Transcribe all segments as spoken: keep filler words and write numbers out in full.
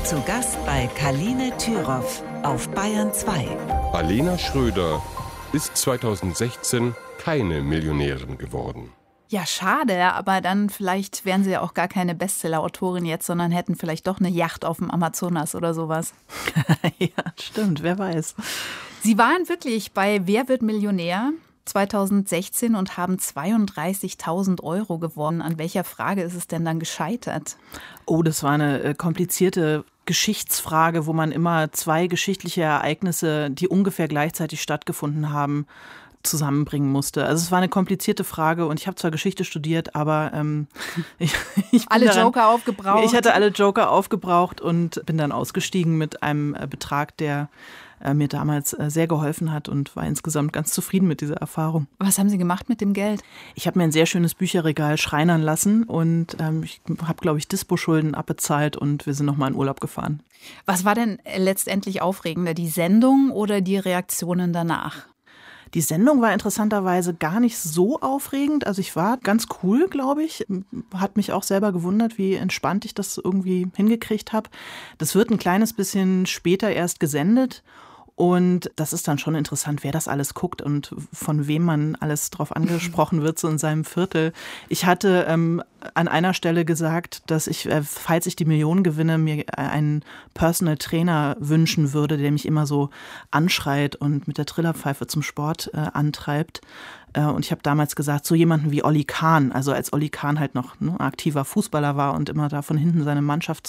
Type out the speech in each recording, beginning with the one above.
Zu Gast bei Kaline Thüroff auf Bayern zwei. Alena Schröder ist zweitausendsechzehn keine Millionärin geworden. Ja, schade, aber dann vielleicht wären sie ja auch gar keine Bestseller-Autorin jetzt, sondern hätten vielleicht doch eine Yacht auf dem Amazonas oder sowas. Ja, stimmt, wer weiß. Sie waren wirklich bei Wer wird Millionär zweitausendsechzehn und haben zweiunddreißigtausend Euro gewonnen. An welcher Frage ist es denn dann gescheitert? Oh, das war eine äh, komplizierte Geschichtsfrage, wo man immer zwei geschichtliche Ereignisse, die ungefähr gleichzeitig stattgefunden haben, zusammenbringen musste. Also es war eine komplizierte Frage und ich habe zwar Geschichte studiert, aber ähm, ich, ich bin alle daran, Joker aufgebraucht. Ich hatte alle Joker aufgebraucht und bin dann ausgestiegen mit einem äh, Betrag, der äh, mir damals äh, sehr geholfen hat und war insgesamt ganz zufrieden mit dieser Erfahrung. Was haben Sie gemacht mit dem Geld? Ich habe mir ein sehr schönes Bücherregal schreinern lassen und ähm, ich habe, glaube ich, Dispo-Schulden abbezahlt und wir sind nochmal in Urlaub gefahren. Was war denn letztendlich aufregender, die Sendung oder die Reaktionen danach? Die Sendung war interessanterweise gar nicht so aufregend. Also ich war ganz cool, glaube ich. Hat mich auch selber gewundert, wie entspannt ich das irgendwie hingekriegt habe. Das wird ein kleines bisschen später erst gesendet. Und das ist dann schon interessant, wer das alles guckt und von wem man alles drauf angesprochen wird, so in seinem Viertel. Ich hatte ähm, an einer Stelle gesagt, dass ich, äh, falls ich die Millionen gewinne, mir einen Personal Trainer wünschen würde, der mich immer so anschreit und mit der Trillerpfeife zum Sport äh, antreibt. Äh, und ich habe damals gesagt, so jemanden wie Olli Kahn, also als Olli Kahn halt noch ne, aktiver Fußballer war und immer da von hinten seine Mannschaft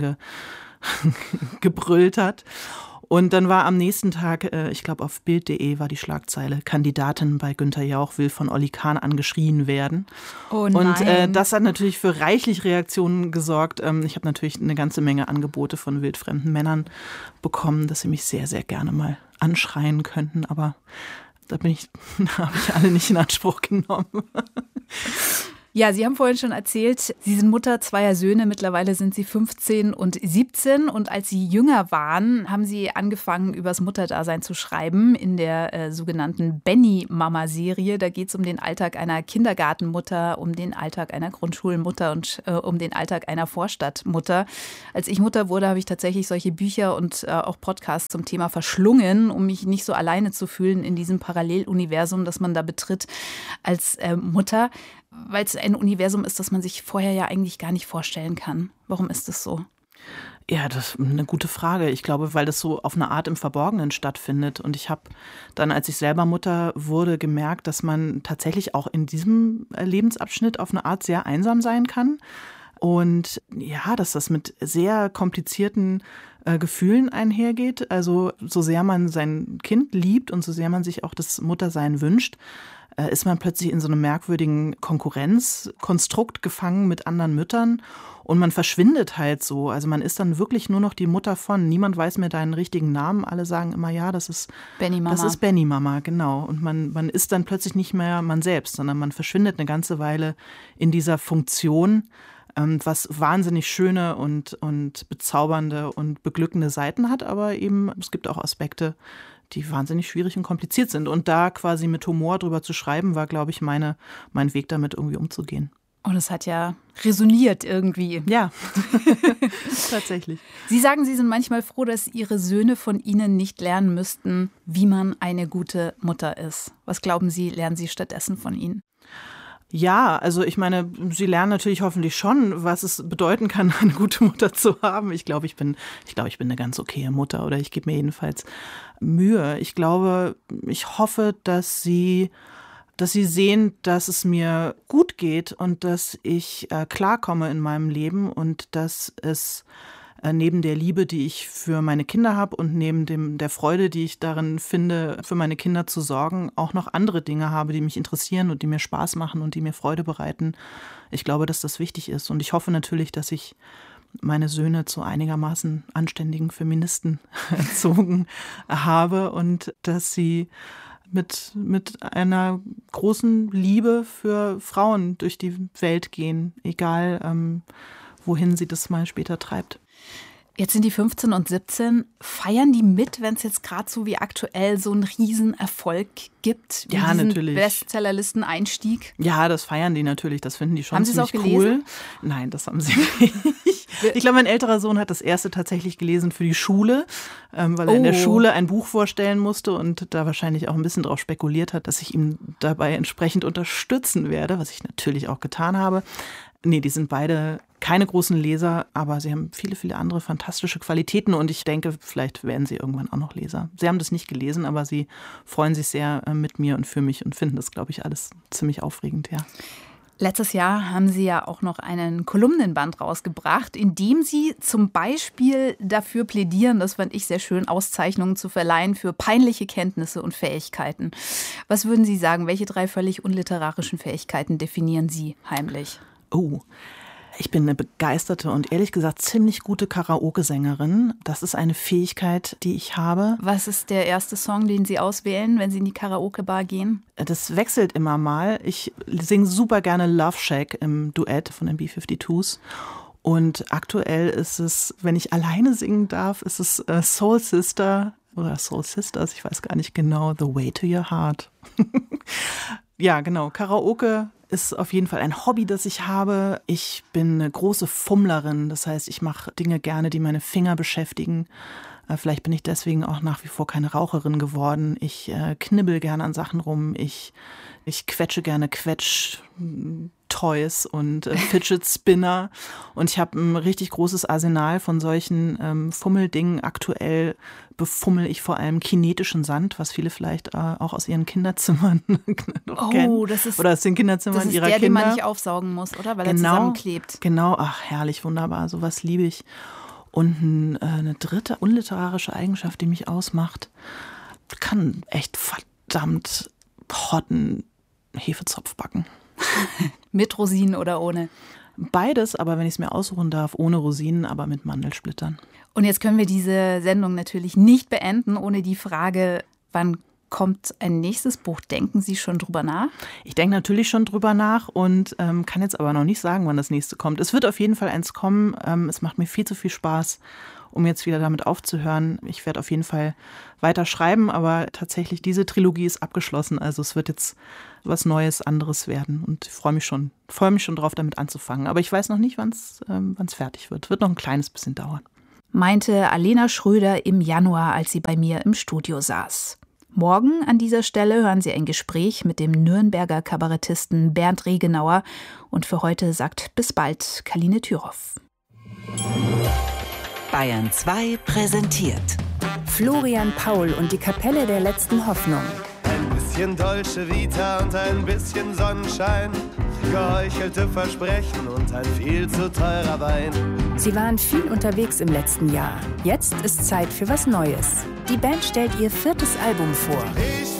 zusammengebrüllt hat. Und dann war am nächsten Tag, ich glaube auf Bild punkt de war die Schlagzeile, Kandidatin bei Günther Jauch will von Olli Kahn angeschrien werden. Oh nein. Und äh, das hat natürlich für reichlich Reaktionen gesorgt. Ähm, ich habe natürlich eine ganze Menge Angebote von wildfremden Männern bekommen, dass sie mich sehr, sehr gerne mal anschreien könnten. Aber da bin ich, habe ich alle nicht in Anspruch genommen. Ja, Sie haben vorhin schon erzählt, Sie sind Mutter zweier Söhne. Mittlerweile sind Sie fünfzehn und siebzehn. Und als Sie jünger waren, haben Sie angefangen, über das Mutterdasein zu schreiben in der äh, sogenannten Benny-Mama-Serie. Da geht es um den Alltag einer Kindergartenmutter, um den Alltag einer Grundschulmutter und äh, um den Alltag einer Vorstadtmutter. Als ich Mutter wurde, habe ich tatsächlich solche Bücher und äh, auch Podcasts zum Thema verschlungen, um mich nicht so alleine zu fühlen in diesem Paralleluniversum, das man da betritt als äh, Mutter. Weil es ein Universum ist, das man sich vorher ja eigentlich gar nicht vorstellen kann. Warum ist das so? Ja, das ist eine gute Frage. Ich glaube, weil das so auf eine Art im Verborgenen stattfindet. Und ich habe dann, als ich selber Mutter wurde, gemerkt, dass man tatsächlich auch in diesem Lebensabschnitt auf eine Art sehr einsam sein kann. Und ja, dass das mit sehr komplizierten äh, Gefühlen einhergeht. Also so sehr man sein Kind liebt und so sehr man sich auch das Muttersein wünscht, ist man plötzlich in so einem merkwürdigen Konkurrenzkonstrukt gefangen mit anderen Müttern und man verschwindet halt so. Also man ist dann wirklich nur noch die Mutter von. Niemand weiß mehr deinen richtigen Namen. Alle sagen immer, ja, das ist Benny Mama. Das ist Benny Mama, genau. Und man, man ist dann plötzlich nicht mehr man selbst, sondern man verschwindet eine ganze Weile in dieser Funktion, was wahnsinnig schöne und, und bezaubernde und beglückende Seiten hat. Aber eben, es gibt auch Aspekte, die wahnsinnig schwierig und kompliziert sind. Und da quasi mit Humor drüber zu schreiben, war, glaube ich, meine, mein Weg damit irgendwie umzugehen. Und es hat ja resoniert irgendwie. Ja, tatsächlich. Sie sagen, Sie sind manchmal froh, dass Ihre Söhne von Ihnen nicht lernen müssten, wie man eine gute Mutter ist. Was glauben Sie, lernen Sie stattdessen von Ihnen? Ja, also ich meine, sie lernen natürlich hoffentlich schon, was es bedeuten kann, eine gute Mutter zu haben. Ich glaube, ich bin, ich glaube, ich bin eine ganz okaye Mutter oder ich gebe mir jedenfalls Mühe. Ich glaube, ich hoffe, dass sie, dass sie sehen, dass es mir gut geht und dass ich äh, klarkomme in meinem Leben und dass es neben der Liebe, die ich für meine Kinder habe und neben dem, der Freude, die ich darin finde, für meine Kinder zu sorgen, auch noch andere Dinge habe, die mich interessieren und die mir Spaß machen und die mir Freude bereiten. Ich glaube, dass das wichtig ist. Und ich hoffe natürlich, dass ich meine Söhne zu einigermaßen anständigen Feministen erzogen habe und dass sie mit, mit einer großen Liebe für Frauen durch die Welt gehen, egal ähm, wohin sie das mal später treibt. Jetzt sind die fünfzehn und siebzehn. Feiern die mit, wenn es jetzt gerade so wie aktuell so einen Riesenerfolg gibt? Wie Ja, diesen natürlich. Bestsellerlisten-Einstieg? Ja, das feiern die natürlich. Das finden die schon Haben Sie es ziemlich auch cool. gelesen? Nein, das haben sie nicht. Ich glaube, mein älterer Sohn hat das erste tatsächlich gelesen für die Schule, ähm, weil er in der Oh. Schule ein Buch vorstellen musste und da wahrscheinlich auch ein bisschen drauf spekuliert hat, dass ich ihm dabei entsprechend unterstützen werde, was ich natürlich auch getan habe. Nee, die sind beide keine großen Leser, aber sie haben viele, viele andere fantastische Qualitäten und ich denke, vielleicht werden sie irgendwann auch noch Leser. Sie haben das nicht gelesen, aber sie freuen sich sehr äh, mit mir und für mich und finden das, glaube ich, alles ziemlich aufregend, ja. Letztes Jahr haben Sie ja auch noch einen Kolumnenband rausgebracht, in dem Sie zum Beispiel dafür plädieren, das fand ich sehr schön, Auszeichnungen zu verleihen für peinliche Kenntnisse und Fähigkeiten. Was würden Sie sagen, welche drei völlig unliterarischen Fähigkeiten definieren Sie heimlich? Oh, ich bin eine begeisterte und ehrlich gesagt ziemlich gute Karaoke-Sängerin. Das ist eine Fähigkeit, die ich habe. Was ist der erste Song, den Sie auswählen, wenn Sie in die Karaoke-Bar gehen? Das wechselt immer mal. Ich singe super gerne Love Shack im Duett von den B fünfundfünfzig. Und aktuell ist es, wenn ich alleine singen darf, ist es äh, Soul Sister oder Soul Sisters, ich weiß gar nicht genau, The Way to Your Heart. Ja, genau. Karaoke ist auf jeden Fall ein Hobby, das ich habe. Ich bin eine große Fummlerin. Das heißt, ich mache Dinge gerne, die meine Finger beschäftigen. Äh, vielleicht bin ich deswegen auch nach wie vor keine Raucherin geworden. Ich äh, knibbel gerne an Sachen rum. Ich, ich quetsche gerne Quetsch-Toys und äh, Fidget Spinner. Und ich habe ein richtig großes Arsenal von solchen ähm, Fummeldingen. Aktuell befummel ich vor allem kinetischen Sand, was viele vielleicht äh, auch aus ihren Kinderzimmern noch Oh, kennen. das ist- Oder aus den Kinderzimmern Das ist ihrer der, den Kinder. man nicht aufsaugen muss, oder? Weil er Genau, zusammenklebt. genau, ach herrlich, wunderbar, sowas liebe ich. Und ein, äh, eine dritte unliterarische Eigenschaft, die mich ausmacht, kann echt verdammt hotten Hefezopf backen. Mit Rosinen oder ohne? Beides, aber wenn ich es mir aussuchen darf, ohne Rosinen, aber mit Mandelsplittern. Und jetzt können wir diese Sendung natürlich nicht beenden ohne die Frage, wann kommt ein nächstes Buch? Denken Sie schon drüber nach? Ich denke natürlich schon drüber nach und ähm, kann jetzt aber noch nicht sagen, wann das nächste kommt. Es wird auf jeden Fall eins kommen. Ähm, es macht mir viel zu viel Spaß, um jetzt wieder damit aufzuhören. Ich werde auf jeden Fall weiter schreiben, aber tatsächlich diese Trilogie ist abgeschlossen. Also es wird jetzt was Neues, anderes werden und ich freue mich schon, freue mich schon drauf, damit anzufangen. Aber ich weiß noch nicht, wann es ähm, wann's fertig wird. Wird noch ein kleines bisschen dauern. Meinte Alena Schröder im Januar, als sie bei mir im Studio saß. Morgen an dieser Stelle hören Sie ein Gespräch mit dem Nürnberger Kabarettisten Bernd Regenauer. Und für heute sagt bis bald Kaline Thüroff. Bayern zwei präsentiert Florian Paul und die Kapelle der letzten Hoffnung. Ein bisschen Dolce Vita und ein bisschen Sonnenschein, geheuchelte Versprechen und ein viel zu teurer Wein. Sie waren viel unterwegs im letzten Jahr. Jetzt ist Zeit für was Neues. Die Band stellt ihr viertes Album vor. Ich